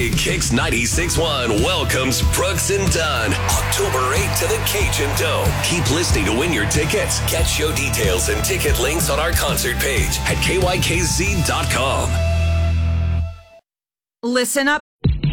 Big Kicks 96.1 welcomes Brooks and Dunn, October 8th to the Cajun Dome. Keep listening to win your tickets. Get show details and ticket links on our concert page at kykz.com. Listen up,